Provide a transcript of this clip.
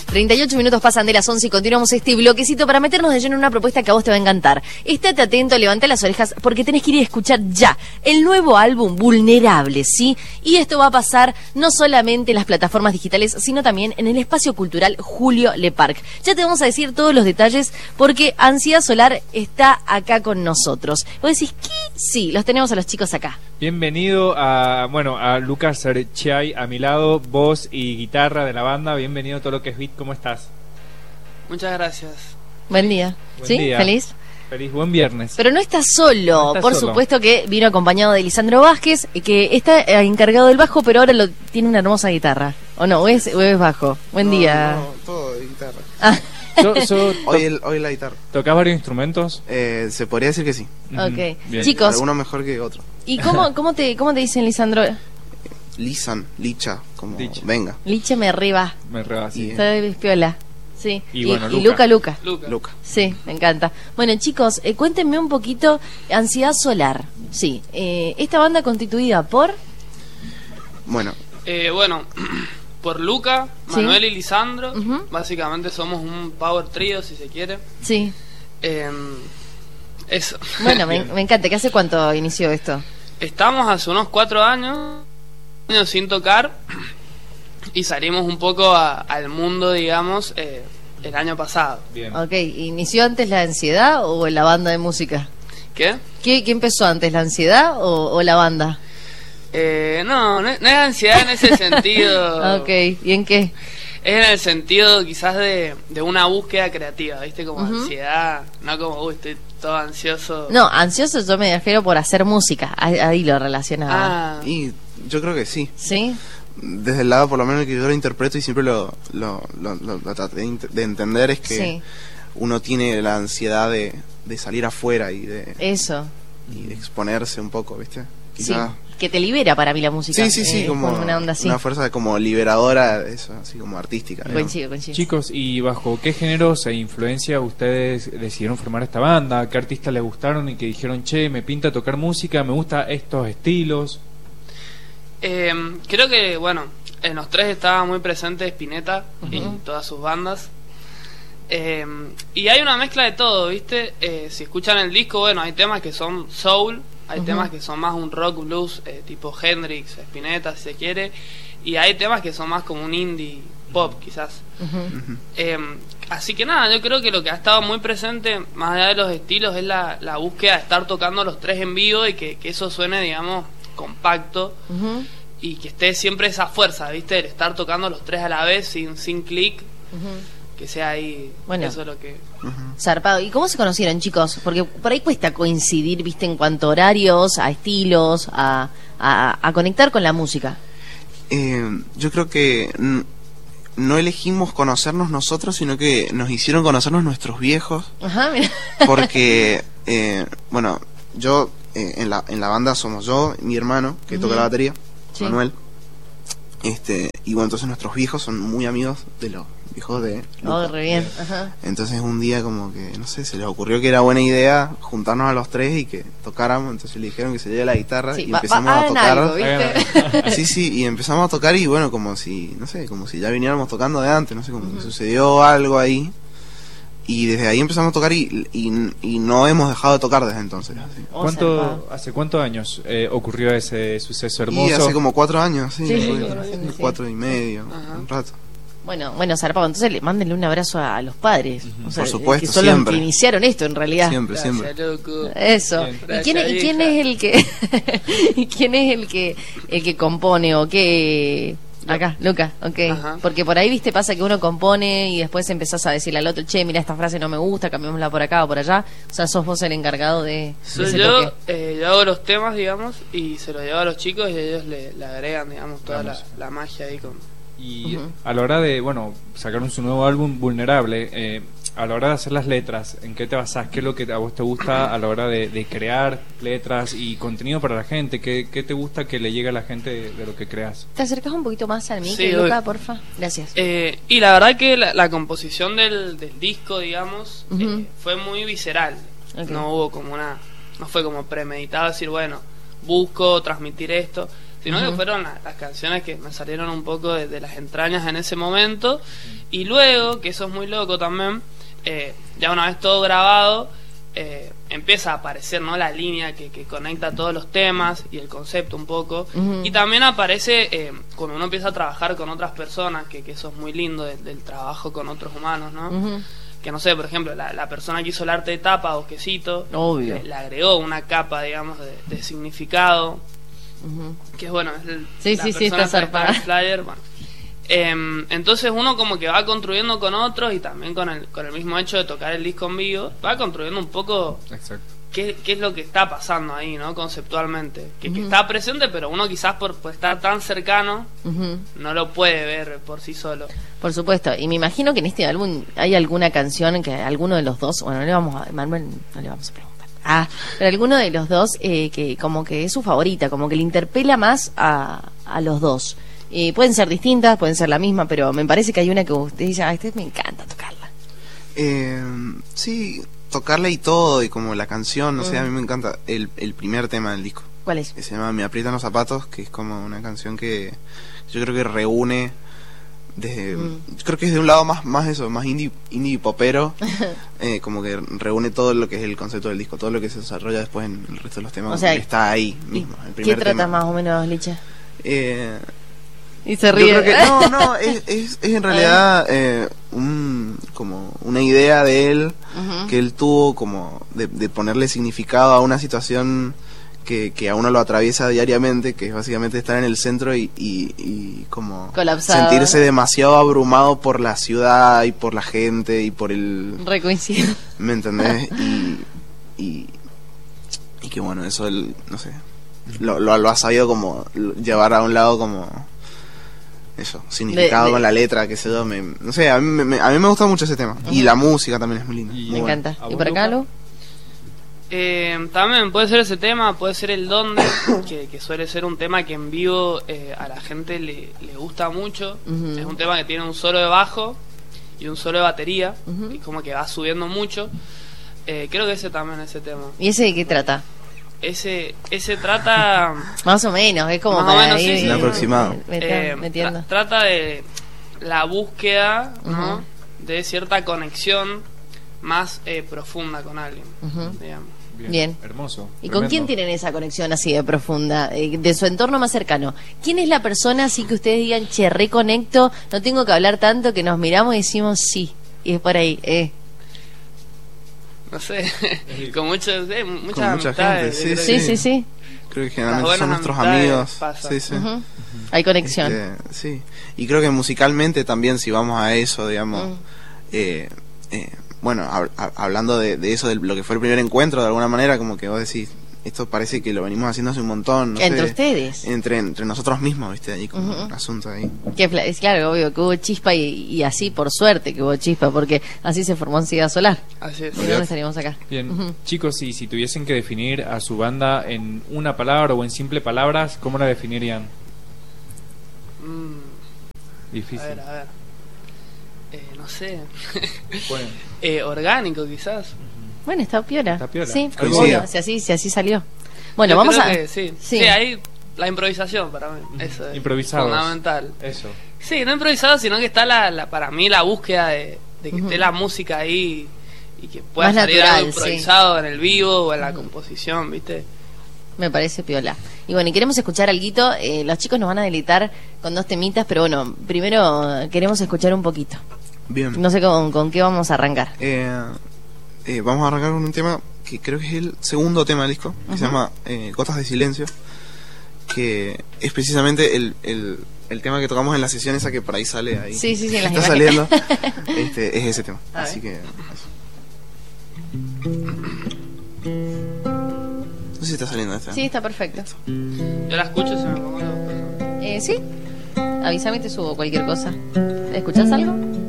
38 minutos pasan de las 11 y continuamos este bloquecito para meternos de lleno en una propuesta que a vos te va a encantar. Estate atento, levanta las orejas porque tenés que ir a escuchar ya el nuevo álbum Vulnerable, ¿sí? Y esto va a pasar no solamente en las plataformas digitales, sino también en el espacio cultural Julio Leparc. Ya te vamos a decir todos los detalles porque Ansiedad Solar está acá con nosotros. Vos decís, ¿qué? Sí, los tenemos a los chicos acá. Bienvenido a Lucas Archiay a mi lado, voz y guitarra de la banda. Bienvenido a todo lo que es beat. ¿Cómo estás? Muchas gracias. Buen día. Buen ¿Sí? día. ¿Feliz? Feliz, buen viernes. Pero no estás solo, No estás por solo. supuesto que vino acompañado de Lisandro Vázquez, que está encargado del bajo, pero ahora tiene una hermosa guitarra. ¿O no? ¿O es bajo? Buen día. No, todo de guitarra. Ah, Hoy la guitarra. ¿Tocás varios instrumentos? Se podría decir que sí. ok. Bien. Chicos, Alguno mejor que otro. ¿y cómo te dicen, Lisandro? Lisan, Licha, como Licha. venga. Liche me arriba. Me rebasé. Y- Soy piola. Sí. Y bueno, y Luca. Luca. Luca. Sí, me encanta. Bueno, chicos, cuéntenme un poquito Ansiedad Solar. Sí, esta banda constituida por... Bueno, Bueno, por Luca, Sí. Manuel y Lisandro, Ujú. básicamente somos un power trio, si se quiere. Sí. Eso. Bueno, me encanta. ¿Qué hace cuánto inició esto? Estamos hace unos 4 años sin tocar y salimos un poco al mundo, digamos, el año pasado. Bien. Ok, ¿inició antes la ansiedad o la banda de música? ¿Qué? ¿Qué empezó antes, la ansiedad o la banda? No es ansiedad en ese sentido. Ok, ¿y en qué? Es en el sentido quizás de una búsqueda creativa, ¿viste? Como Ujú. ansiedad, no como, uy, estoy todo ansioso. No, ansioso yo me refiero por hacer música. Ahí lo relacionaba. Ah, y yo creo que sí. ¿Sí? Desde el lado, por lo menos, que yo lo interpreto y siempre lo traté de entender, es que Sí. uno tiene la ansiedad de salir afuera y de Eso. exponerse un poco, ¿viste? Sí. Quizás. Que te libera para mí la música. Sí, como una onda así. una fuerza como liberadora, eso, así como artística. digamos. Coincido. Chicos, ¿y bajo qué géneros e influencia ustedes decidieron formar esta banda? ¿Qué artistas les gustaron y que dijeron, che, me pinta tocar música, me gusta estos estilos? creo que, bueno, en los tres estaba muy presente Spinetta y todas sus bandas. Y hay una mezcla de todo, ¿viste? Si escuchan el disco, bueno, hay temas que son soul, hay temas que son más un rock blues, tipo Hendrix, Spinetta, si se quiere, y hay temas que son más como un indie pop, quizás. Así que nada, yo creo que lo que ha estado muy presente, más allá de los estilos, es la búsqueda de estar tocando los tres en vivo y que eso suene, digamos, compacto. Ujú, Y que esté siempre esa fuerza, ¿viste? El estar tocando los tres a la vez sin clic, ujú. que sea ahí. Bueno. Eso es lo que. Zarpado. ¿Y cómo se conocieron, chicos? Porque por ahí cuesta coincidir, viste, en cuanto a horarios, a estilos, a conectar con la música. Yo creo que no elegimos conocernos nosotros, sino que nos hicieron conocernos nuestros viejos, Ajá, mira. porque, bueno, yo, en la banda somos yo, mi hermano, que toca la batería, Sí. Manuel, y bueno, entonces nuestros viejos son muy amigos de los viejos de Luca. Oh, re bien. Ajá. Entonces un día como que, no sé, se les ocurrió que era buena idea juntarnos a los tres y que tocáramos, entonces le dijeron que se lleve la guitarra Sí, y empezamos a hagan tocar. algo, ¿viste? Sí, y empezamos a tocar y bueno, como si, no sé, como si ya viniéramos tocando de antes, no sé, como que sucedió algo ahí y desde ahí empezamos a tocar y no hemos dejado de tocar desde entonces. Así. Oh, zarpado. ¿Hace cuántos años ocurrió ese suceso Y hermoso? hace como 4 años, sí, Sí, fue, sí. 4 y medio, Ajá. un rato. Bueno, zarpado. Entonces mándenle un abrazo a los padres. O sea, Por supuesto, que son los siempre. que iniciaron esto, en realidad. Siempre. Gracias, loco. Eso. Bien. ¿Y quién Gracias, es hija. el que y quién es el que compone o qué? Acá, Luca, ok. Ajá. Porque por ahí, viste, pasa que uno compone y después empezás a decirle al otro, che, mira, esta frase no me gusta, cambiémosla por acá o por allá. O sea, sos vos el encargado de Soy ese yo, toque. yo hago los temas, digamos, y se los llevo a los chicos y ellos le agregan, digamos, toda la magia ahí con. Y Ujú. a la hora de, bueno, sacaron su nuevo álbum Vulnerable, a la hora de hacer las letras, ¿en qué te basás? ¿Qué es lo que a vos te gusta a la hora de crear letras y contenido para la gente? ¿Qué te gusta que le llegue a la gente de lo que creas? ¿Te acercás un poquito más al mic, Sí, Luca, obvio. porfa? Gracias. Y la verdad que la composición del disco, digamos, Ujú. fue muy visceral. Ok. No hubo como no fue como premeditado decir, bueno, busco transmitir esto, sino que fueron las canciones que me salieron un poco de las entrañas en ese momento. Y luego, que eso es muy loco también, ya una vez todo grabado, empieza a aparecer, ¿no?, la línea que conecta todos los temas y el concepto un poco. Y también aparece cuando uno empieza a trabajar con otras personas, que eso es muy lindo del trabajo con otros humanos, ¿no? Que no sé, por ejemplo, la persona que hizo el arte de tapa, Bosquecito, le agregó una capa, digamos, de significado, que es bueno, es la persona está zarpada. el flyer, bueno. Entonces uno como que va construyendo con otros, y también con el mismo hecho de tocar el disco en vivo, va construyendo un poco. Exacto. ¿Qué es lo que está pasando ahí, ¿no? Conceptualmente. Que está presente, pero uno quizás por estar tan cercano no lo puede ver por sí solo. Por supuesto, y me imagino que en este álbum hay alguna canción que alguno de los dos, bueno, Manuel no le vamos a preguntar, pero alguno de los dos que como que es su favorita, como que le interpela más a los dos. Pueden ser distintas, pueden ser la misma, pero me parece que hay una que usted dice, este me encanta tocarla. Sí, tocarla y todo, y como la canción, no sé, a mí me encanta el primer tema del disco. ¿Cuál es? Que se llama Me aprietan los zapatos, que es como una canción que yo creo que reúne desde, yo creo que es de un lado más eso, más indie popero, como que reúne todo lo que es el concepto del disco, todo lo que se desarrolla después en el resto de los temas, o sea, está ahí mismo, el ¿qué primer trata tema. más o menos, Licha? Y se Yo ríe. creo que no, es en realidad como una idea de él que él tuvo como de ponerle significado a una situación que a uno lo atraviesa diariamente, que es básicamente estar en el centro y como colapsado, sentirse demasiado abrumado por la ciudad y por la gente y por el... Recoincido. ¿Me entendés? Y que bueno, eso él, no sé, lo ha sabido como llevar a un lado como... eso, significado con la letra, que sé yo, no sé, a mí me gusta mucho ese tema. Y la música también es muy linda. Me encanta. ¿Y por acá, Lu? También puede ser ese tema, puede ser el Donde, que suele ser un tema que en vivo a la gente le gusta mucho. Es un tema que tiene un solo de bajo y un solo de batería, y como que va subiendo mucho. Creo que ese también, ese tema. ¿Y ese de qué trata? Ese trata... Más o menos, es como más o menos, ir, sí, sí. Aproximado. Metiendo. Trata de la búsqueda, ¿no?, de cierta conexión más profunda con alguien, digamos. Bien. Hermoso. ¿Y tremendo. con quién tienen esa conexión así de profunda? De su entorno más cercano. ¿Quién es la persona así que ustedes digan, che, reconecto, no tengo que hablar tanto, que nos miramos y decimos sí? Y es por ahí, No sé, con muchas Con mucha amistades. gente, yo creo que Sí. Creo que Las generalmente buenas son nuestros amistades amigos. pasan. Sí. Hay conexión. Sí. Y creo que musicalmente también, si vamos a eso, digamos, bueno, hablando de eso, de lo que fue el primer encuentro, de alguna manera, como que vos decís, esto parece que lo venimos haciendo hace un montón. No Entre sé, ustedes. Entre nosotros mismos, ¿viste? Ahí como un asunto ahí. Es claro, obvio, que hubo chispa y así, por suerte que hubo chispa, porque así se formó Ansiedad Solar. Así es. Si no, no estaríamos acá. Bien, chicos, y si tuviesen que definir a su banda en una palabra o en simple palabras, ¿cómo la definirían? Difícil. A ver. No sé. Bueno, Orgánico, quizás. Bueno, está piola. Está piola. Sí, Coincido. obvio, si así salió. Bueno, Yo vamos creo a... que sí, ahí la improvisación para mí. Eso es improvisados. fundamental. Eso. Sí, no improvisado, sino que está para mí la búsqueda de que esté la música ahí y que pueda Más salir natural, algo improvisado en el vivo o en la composición, ¿viste? Me parece piola. Y bueno, y queremos escuchar alguito. Los chicos nos van a deleitar con 2 temitas, pero bueno, primero queremos escuchar un poquito. Bien. No sé con qué vamos a arrancar. Vamos a arrancar con un tema que creo que es el segundo tema del disco, que se llama Gotas de Silencio, que es precisamente el tema que tocamos en la sesión esa que por ahí sale ahí. Sí, en las está imágenes. saliendo. Es ese tema. A Así que... No sé si está saliendo esta. Sí, está perfecto. Yo la escucho y se me pongo los cosas. Sí. Avísame y te subo cualquier cosa. ¿Escuchás algo?